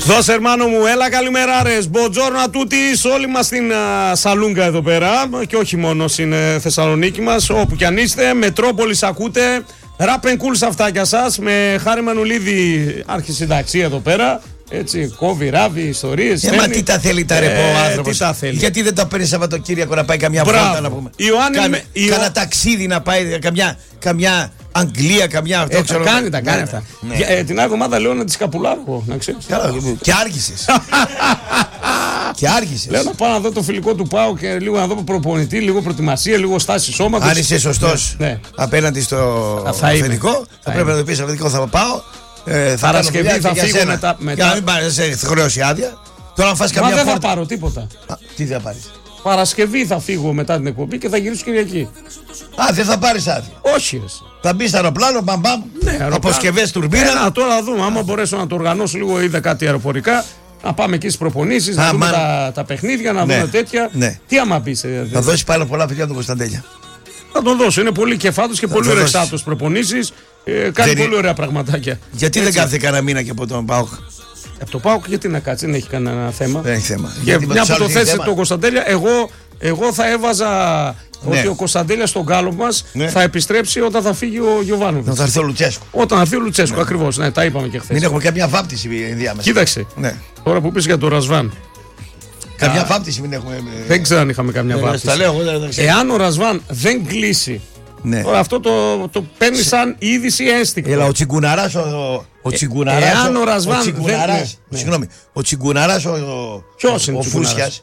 Δώσε ερμάνο μου, έλα καλημεράρες. Μποτζόρνο ατούτης, όλοι μας στην Σαλούγκα εδώ πέρα. Και όχι μόνο στην Θεσσαλονίκη μας, όπου κι αν είστε. Μετρόπολης ακούτε. Ράπεν κουλ στα αυτάκια σας. Με Χάρη Μανουλίδη, αρχισυνταξία εδώ πέρα. Έτσι, κόβει, ράβει, ιστορίες. Μα τι τα θέλει τα ρεπό ο άνθρωπος. Τι τα θέλει. Γιατί δεν τα παίρνει Σαββατοκύριακο να πάει καμιά βόλτα να πούμε. Κάνα ταξίδι να πάει, καμιά Αγγλία, καμιά αυτό. Τα κάνει αυτά. Την άλλη εβδομάδα λέω να τη καπουλάρω, να ξέρεις. Και άργησες. Και άργησες. Λέω να πάω να δω το φιλικό του ΠΑΟΚ και λίγο να δω προπονητή, λίγο προετοιμασία, λίγο στάση σώματος. Αν είσαι σωστός απέναντι στο αφεντικό, θα πρέπει να το πεις αφεντικό, θα πάω. Παρασκευή θα φύγω μετά. Για να μην πάρεις χρέωση άδεια. Τώρα αν φας καμιά δεν θα πάρω τίποτα. Τι θα πάρεις? Παρασκευή θα φύγω μετά την εκπομπή και θα γυρίσω Κυριακή. Δεν θα πάρεις άδεια? Όχι. Θα μπει στο αεροπλάνο, μπαμπαμ. Αποσκευές τουρμπίνα. Τώρα θα δούμε. Άμα μπορέσω να το οργανώσω λίγο, είδα κάτι αεροπορικά. Να πάμε εκεί στις προπονήσεις, να δούμε τα παιχνίδια, να δούμε τέτοια. Τι άμα πεις? Θα δώσει πάρα πολλά παιδιά από τον Κωνσταντέλια. Θα τον δώσω. Είναι πολύ κεφάτος και πολύ ρεξάτος προπονήσεις. Κάνει πολύ ωραία πραγματάκια. Γιατί δεν κάθεται κανένα μήνα και από τον ΠΑΟΚ? Από το ΠΑΟΚ γιατί να κάτσει, δεν έχει κανένα θέμα. Δεν έχει θέμα. Μια που το θέσει τον Κωνσταντέλια, εγώ θα έβαζα ότι ο Κωνσταντέλια στον γκάλο μας θα επιστρέψει όταν θα φύγει ο Γιωβάνοβιτς. Όταν θα έρθει ο Λουτσέσκου. Όταν θα έρθει ο Λουτσέσκου, ακριβώς. Ναι, τα είπαμε και χθες. Μην έχουμε καμιά βάπτιση ενδιάμεσα. Κοίταξε. Τώρα που πεις για τον Ρασβάν. Καμιά βάπτιση μην έχουμε. Δεν ξέρω αν είχαμε καμιά βάπτιση. Εάν ο Ρασβάν δεν κλείσει. Τώρα αυτό το παίρνει σαν είδηση ένστικτο. Έλα, ο Τσιγκουναράς. Εάν ο Ρασβάν. Συγγνώμη. Ο Τσιγκουναράς. Ποιος είναι ο Φούσιας.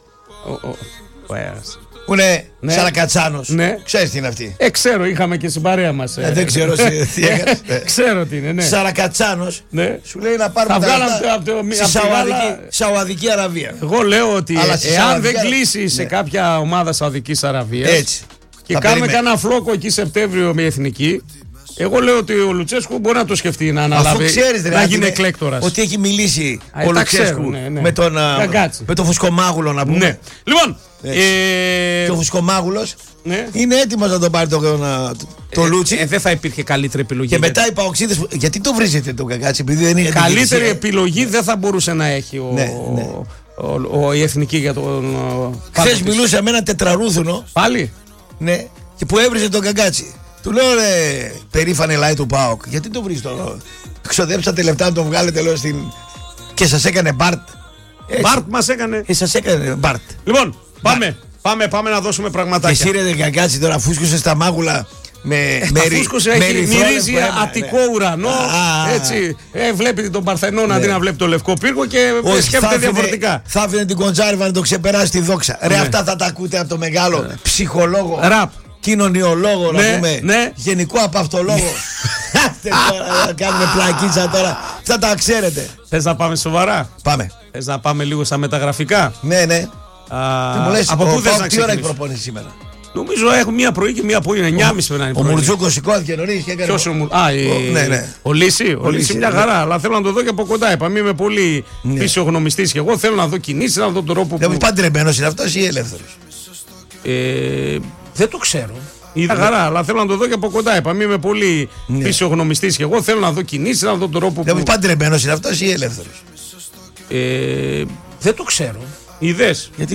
Που είναι Σαρακατσάνος. Ξέρεις τι είναι αυτή? Ξέρω, είχαμε και στην παρέα μας. Δεν ξέρω τι έκανες. Ξέρω τι είναι. Σαρακατσάνος. Σου λέει να πάρουμε τα λεφτά στη Σαουδική Αραβία. Εγώ λέω ότι εάν δεν κλείσει σε κάποια ομάδα Σαουδικής Αραβίας και κάνουμε κανένα φλόκο εκεί Σεπτέμβριο με εθνική, εγώ λέω ότι ο Λουτσέσκου μπορεί να το σκεφτεί να αναλάβει, να γίνει εκλέκτορας. Ότι έχει μιλήσει ο Λουτσέσκου με τον Φουσκομάγουλο να πούμε. Λοιπόν, και ο Φουσκομάγουλος είναι έτοιμος να τον πάρει το Λούτσι. Δεν θα υπήρχε καλύτερη επιλογή. Και μετά οι παοξίδες, γιατί το βρίζετε τον Κακάτσι? Επειδή δεν είναι καλύτερη επιλογή δεν θα μπορούσε να έχει η εθνική για τον. Χθες μιλούσα με ένα τετραρούθουνο. Πάλι? Ναι, και που έβριζε τον Κακάτσι. Του λέω ρε περήφανε λάι του ΠΑΟΚ, γιατί το βρεις τώρα? Ξοδέψατε λεφτά να τον βγάλετε, λέω, και σας έκανε Μπαρτ. Μπαρτ μας έκανε. Σας έκανε Μπαρτ. Λοιπόν, πάμε να δώσουμε πραγματάκια. Και εσύ ρε Κακάτσι τώρα φούσκωσε στα μάγουλα μυρίζει αττικό ουρανό. Έτσι, βλέπει τον Παρθενώνα αντί να βλέπει το Λευκό Πύργο και σκέφτεται διαφορετικά. Θα άφηνε την Κοντζάρβα να το ξεπεράσει τη δόξα. Ρε, αυτά θα τα ακούτε από το μεγάλο ψυχολόγο, κοινωνιολόγο, να πούμε, γενικό απαυτολόγο. Να κάνουμε πλακίτσα τώρα. Θα τα ξέρετε. Θες να πάμε σοβαρά? Πάμε. Θες να πάμε λίγο στα μεταγραφικά? Ναι. Από πού θες να τι ώρα έχει προπόνηση σήμερα? Νομίζω έχω μία πρωί και μία απόγευμα. 9.30 να είναι. Ο Μουρτζούκος σηκώθηκε νωρίς και έκανε. Ποιος ο Λύση? Ο Λύση μια χαρά, αλλά θέλω να το δω και από κοντά. Είπαμε, είμαι πολύ φυσιογνωμιστής και εγώ θέλω να δω κινήσεις, να δω τον τρόπο που. Παντρεμένος είναι αυτός ή ελεύθερος? Δεν το ξέρω. Μια χαρά, αλλά θέλω να το δω και από κοντά. Είπαμε, είμαι πολύ φυσιογνωμιστής και εγώ θέλω να δω κινήσεις, να δω τον τρόπο που. Παντρεμένος είναι αυτός ή ελεύθερος? Δεν το ξέρω. Ιδέες.